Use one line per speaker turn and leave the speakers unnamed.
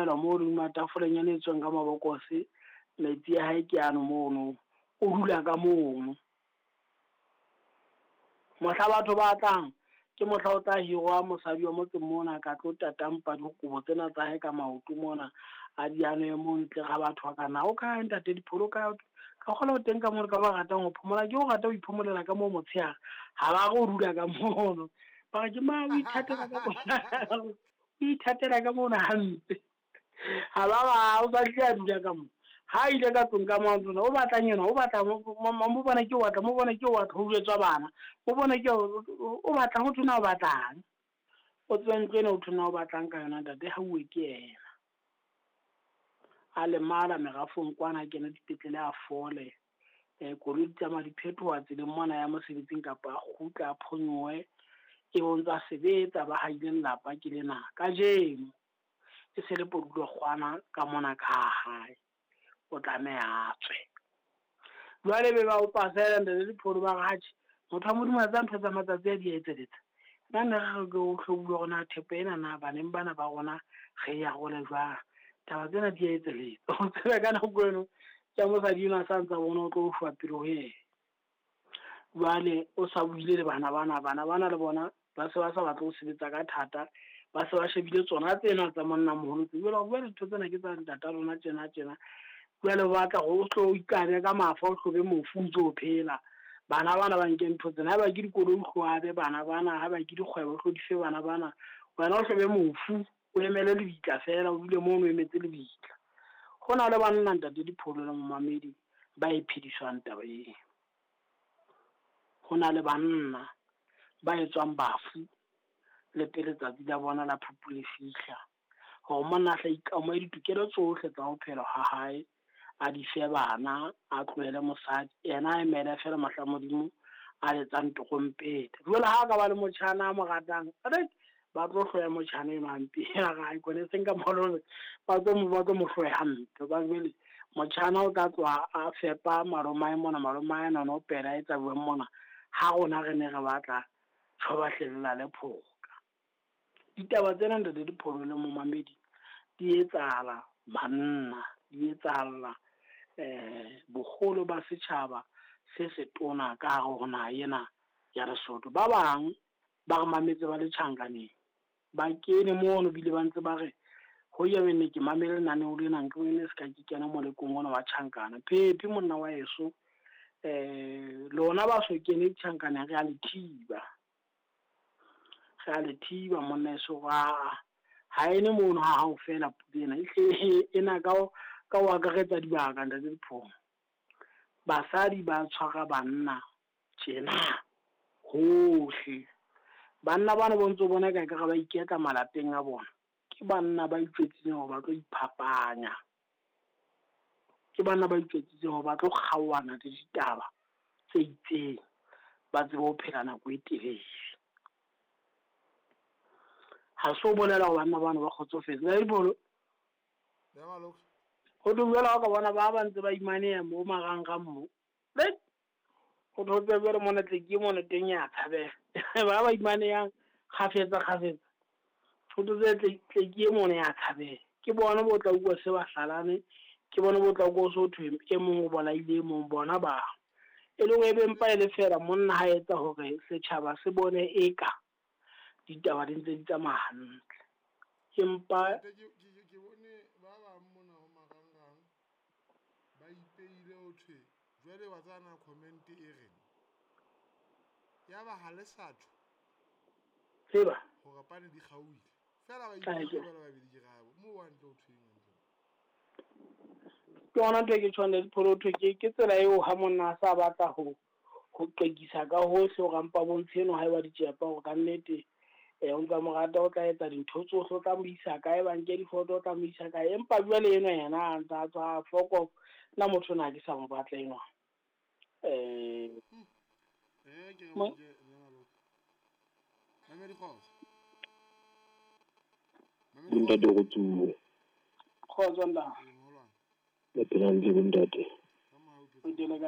bolela mo re matafoleng ya netsweng ka mabokose metsi ya hae ke ano mono o dula ka mono mohla batho ba tlang ke mohla o tla hirwa mosadi wa motse mona ka tlo tatampa dikobo tsena tsa hae ka maoto mona a diano e montle ga batho ka na o ka ntate dipholo ka gola o teng ka mo ka ba ratang go phomola ke o rata o iphomolela ka mo motshega ha ba go dula ka mono ba ke ma o ithatela ka bona o ithatela ka mona hampe ha ba o ba tla dula ka mo ha ile ka tsong ka mantona o batla nyena o batla mo bona ke o batla mo bona ke o batla ho jetswa bana o bona ke o batla go tsena o batlang o tsentsene o tsena o batlang ka yona ntate ha uwe ke yena a le mala megafong kwana ke ne dipetlele a fole kolo ditama diphetoha tseleng mona ya mosebetsing kapa a gutla a phonyoe e bontsa sebetsa ba haile lapa ke lena ka jeno e se le podulo kwana ka mona ka hae o tlameha tswe jwale be ba o pasela le dipholo ba gathi motho a modimo tsa ntho tsa matsatsi a di etseletsa nna ga go hlobule gona thepe ena na baneng bana ba gona ge ya go le jwa taba tsena di etseletsa o tsela ka nako eno tša mosadi ena sa ntsa bona o tlo o fwa pelo he jwale o sa buile le bana le bona ba se ba sa batla go sebetsa ka thata ba se ba shebile tsona tsena tsa monna moholo tse jwale go bua dintho tsena ke tsa ntata rona tjena jwale batla go tlo ikane ka mafa o hlobe mofu ntse o phela bana ba nke ntho tsena ha ba ke dikoloi hlwabe bana ha ba ke dikgwebo hlo dife bana wena o hlobe mofu o emele le bitla fela o dule mo o emetse le bitla go na le banna ntate dipholo le momamedi ba iphediswang taba e go na le banna ba etswang bafu le pele tsatsi la bona la phapule fihla go monna tla ikama ditokelo tsohle tsa go phela ha hae a di fe bana a tloele mosadi yena a emele fela mahlamodimo a letsang togompete jwale ha ka ba le motšhana a mo ratang ba tlo hloya motšhana e mampe ga ikone seng ka molole ba tlo mo mo hloya hampe ba bele motšhana o tla tswa a fepa maromae nona o pela e tsa bueng mona ha gona re ne re batla tšhoba hlelela le phoka ditaba tsena ntate dipholo le momamedi di etsala banna di etsala bogolo ba setšhaba se se tona ka gona yena ya Lesotho ba bang ba re mametse ba le tšhankaneng ba kene mono bile ba ntse ba re go ya bene ke mamele nane o le nang ke ne se ka ke kena mo lekong ona wa tšhankana phepi monna wa eso lona ba so kene tšhankana ge a le thiba monna eso ga ene mono ha o fela pulena ena ka o akaretsa dibaka ntate diphomo basadi ba tshwara banna tjena hohle banna bana bontse bona ka ga ba iketla malapeng a bona ke banna ba itswetseng go ba tlo iphapanya ke banna ba itswetseng go ba tlo kgaoana le ditaba tse itseng ba tsebe go phela nako e telele ha so bolela go banna bana ba kgotsofetse ya dibolo go dumela ka bona ba ntse ba imanea mo marangrang mo go thotse bere mona tle ke mona teng ya tshabela ba imanea khafetsa go thotse tle ke mona ya tshabela ke bona bo tla uwa se ba hlalane ke bona bo tla go so thwe e mongwe bona ile mong bona ba e le go ebempa ile fela monna ha etsa hore setšhaba se bone eka ditaba di ntse di tsamaya hantle empa
ke bone ba ba mona ho marangrang ba ipeile o thwe jwale wa tsana comment e reng ya ba ha le satho
tseba
go gapane di gauile fela ba ipeile ba babedi ke gabo mo wa ntlo o thweng
ke ona ntwe ke tshwane dipholothwe ke tsela eo ha monna sa batla go qekisa ka hohle go rampa bontsheno ha e ba ditjepa go ka nnete o ntse mo rata o tla etsa dintho tsohle o tla mo isa kae ba nke difoto o tla mo isa kae empa jwale eno yena a ntsa tswa foko nna motho na ke sa mo batla enwa
Ntate go tsuwa
kgotsa nna
le pela le bontate
o